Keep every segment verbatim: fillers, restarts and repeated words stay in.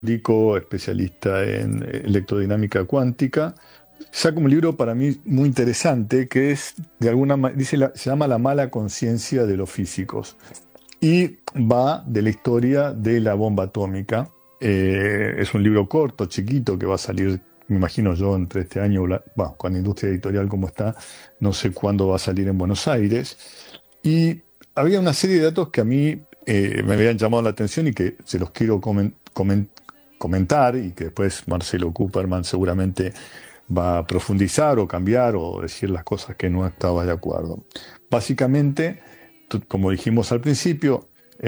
médico, especialista en electrodinámica cuántica. Saca un libro para mí muy interesante que es, de alguna manera, dice la- se llama La mala conciencia de los físicos y va de la historia de la bomba atómica. Eh, es un libro corto, chiquito, que va a salir, me imagino yo, entre este año, o la- bueno, con la industria editorial como está, no sé cuándo va a salir en Buenos Aires. Y había una serie de datos que a mí eh, me habían llamado la atención y que se los quiero comen- comen- comentar y que después Marcelo Cooperman seguramente va a profundizar o cambiar o decir las cosas que no estaba de acuerdo. Básicamente, tú- como dijimos al principio,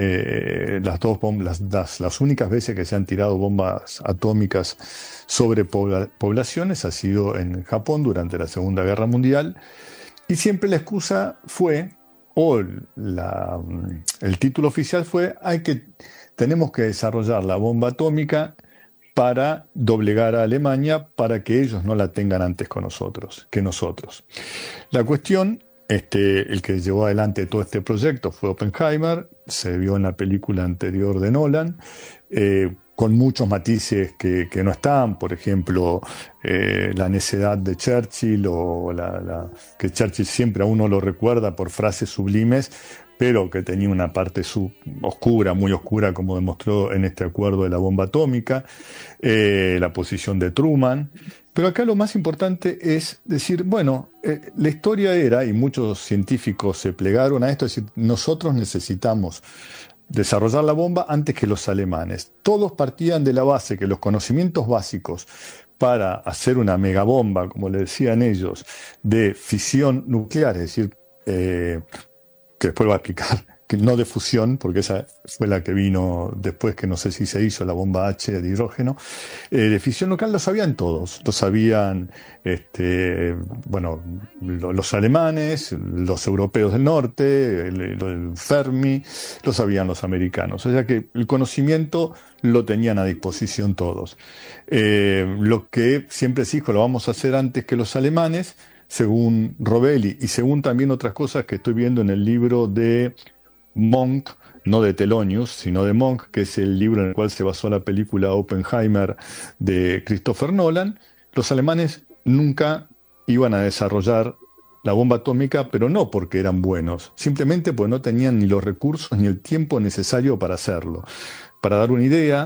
eh, las dos bombas, las, las- las únicas veces que se han tirado bombas atómicas sobre pobla- poblaciones ha sido en Japón durante la Segunda Guerra Mundial y siempre la excusa fue, o la, mm, el título oficial fue, hay que, tenemos que desarrollar la bomba atómica para doblegar a Alemania para que ellos no la tengan antes con nosotros, que nosotros. La cuestión, este, el que llevó adelante todo este proyecto fue Oppenheimer, se vio en la película anterior de Nolan, eh, con muchos matices que, que no están, por ejemplo, eh, la necedad de Churchill o la, la- que Churchill siempre a uno lo recuerda por frases sublimes, pero que tenía una parte sub- oscura, muy oscura, como demostró en este acuerdo de la bomba atómica, eh, la posición de Truman. Pero acá lo más importante es decir, bueno, eh, la historia era, y muchos científicos se plegaron a esto, es decir, nosotros necesitamos desarrollar la bomba antes que los alemanes. Todos partían de la base que los conocimientos básicos para hacer una megabomba, como le decían ellos, de fisión nuclear, es decir, eh, que después va a explicar, que no de fusión, porque esa fue la que vino después, que no sé si se hizo la bomba H de hidrógeno, eh, de fisión nuclear lo sabían todos, lo sabían este, bueno, lo- los alemanes, los europeos del norte, el, el- el Fermi, lo sabían los americanos, o sea que el conocimiento lo tenían a disposición todos. Eh, lo que siempre se dijo, lo vamos a hacer antes que los alemanes, según Rovelli, y según también otras cosas que estoy viendo en el libro de Monk, no de Thelonious, sino de Monk, que es el libro en el cual se basó la película Oppenheimer de Christopher Nolan. Los alemanes nunca iban a desarrollar la bomba atómica, pero no porque eran buenos, simplemente porque no tenían ni los recursos ni el tiempo necesario para hacerlo. Para dar una idea,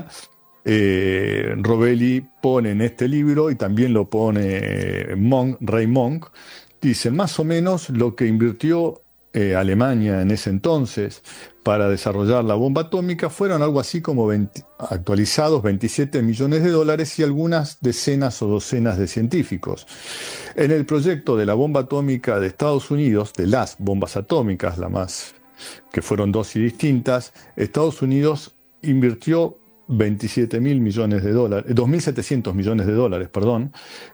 eh, Rovelli pone en este libro, y también lo pone Monk, Ray Monk, dice más o menos lo que invirtió eh, Alemania en ese entonces para desarrollar la bomba atómica fueron algo así como veinte actualizados veintisiete millones de dólares y algunas decenas o docenas de científicos. En el proyecto de la bomba atómica de Estados Unidos, de las bombas atómicas, la más que fueron dos y distintas, Estados Unidos invirtió veintisiete mil millones de dólares, dos mil setecientos millones de dólares, perdón,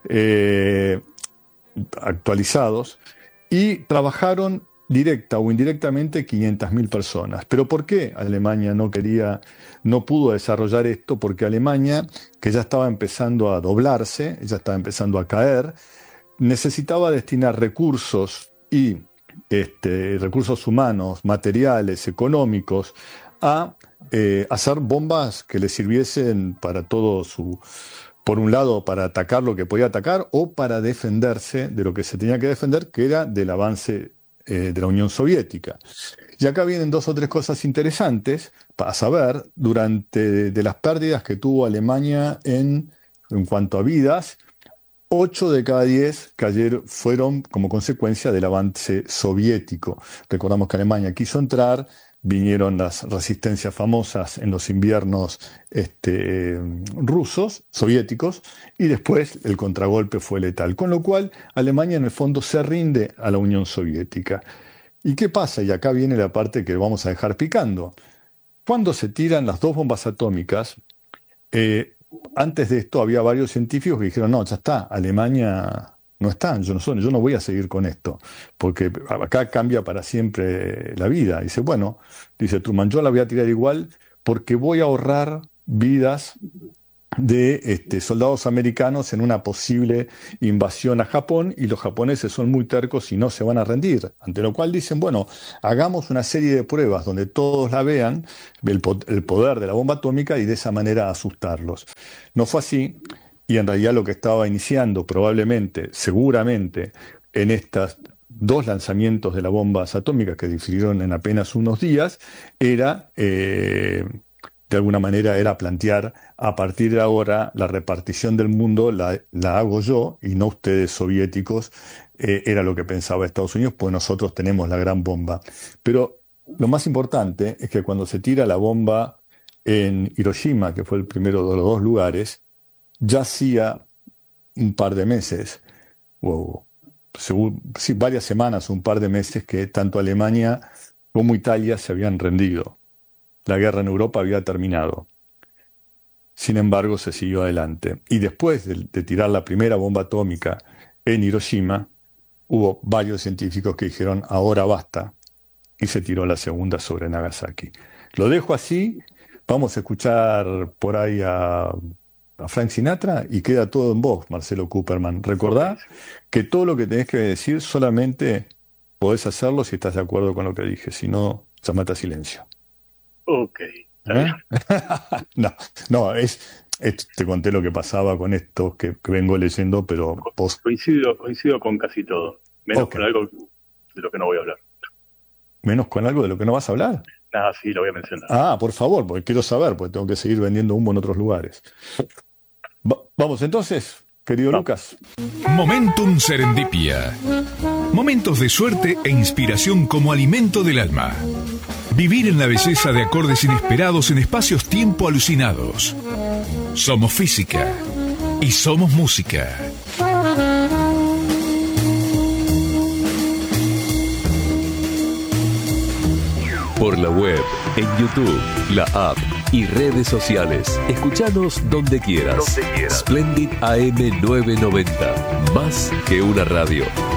eh, actualizados, y trabajaron directa o indirectamente quinientas mil personas. ¿Pero por qué Alemania no quería, no pudo desarrollar esto? Porque Alemania, que ya estaba empezando a doblarse, ya estaba empezando a caer, necesitaba destinar recursos y este, recursos humanos, materiales, económicos, a eh, hacer bombas que le sirviesen para todo su, por un lado, para atacar lo que podía atacar o para defenderse de lo que se tenía que defender, que era del avance eh, de la Unión Soviética. Y acá vienen dos o tres cosas interesantes para saber durante de las pérdidas que tuvo Alemania en, en cuanto a vidas. Ocho de cada diez cayeron, fueron como consecuencia del avance soviético. Recordamos que Alemania quiso entrar, vinieron las resistencias famosas en los inviernos este, rusos, soviéticos, y después el contragolpe fue letal. Con lo cual, Alemania en el fondo se rinde a la Unión Soviética. ¿Y qué pasa? Y acá viene la parte que vamos a dejar picando. Cuando se tiran las dos bombas atómicas, eh, antes de esto había varios científicos que dijeron, no, ya está, Alemania no está, yo no, soy, yo no voy a seguir con esto, porque acá cambia para siempre la vida. Dice, bueno, dice Truman, yo la voy a tirar igual porque voy a ahorrar vidas de este, soldados americanos en una posible invasión a Japón, y los japoneses son muy tercos y no se van a rendir, ante lo cual dicen, bueno, hagamos una serie de pruebas donde todos la vean, el, po- el poder de la bomba atómica, y de esa manera asustarlos. No fue así, y en realidad lo que estaba iniciando probablemente, seguramente, en estos dos lanzamientos de las bombas atómicas que difirieron en apenas unos días, era... eh, de alguna manera era plantear, a partir de ahora la repartición del mundo la, la hago yo y no ustedes soviéticos. Eh, era lo que pensaba Estados Unidos, pues nosotros tenemos la gran bomba. Pero lo más importante es que cuando se tira la bomba en Hiroshima, que fue el primero de los dos lugares, ya hacía un par de meses, o según- sí, varias semanas, un par de meses, que tanto Alemania como Italia se habían rendido. La guerra en Europa había terminado. Sin embargo, se siguió adelante. Y después de, de tirar la primera bomba atómica en Hiroshima, hubo varios científicos que dijeron, ahora basta, y se tiró la segunda sobre Nagasaki. Lo dejo así, vamos a escuchar por ahí a, a Frank Sinatra, y queda todo en vos, Marcelo Cooperman. Recordá que todo lo que tenés que decir solamente podés hacerlo si estás de acuerdo con lo que dije, si no, llamate a silencio. Ok, está ¿Eh? bien. No, no, es, es- te conté lo que pasaba con estos que, que vengo leyendo, pero Co- vos, Coincido, coincido con casi todo, menos ok, con algo de lo que no voy a hablar. menos con algo de lo que no vas a hablar. Nada, sí, lo voy a mencionar. Ah, por favor, porque quiero saber, porque tengo que seguir vendiendo humo en otros lugares. Va- vamos entonces, querido Vamos. Lucas. Momentum Serendipia. Momentos de suerte e inspiración como alimento del alma. Vivir en la belleza de acordes inesperados en espacios-tiempo alucinados. Somos física y somos música. Por la web, en YouTube, la app y redes sociales. Escuchanos donde quieras. Donde quieras. Splendid A M novecientos noventa. Más que una radio.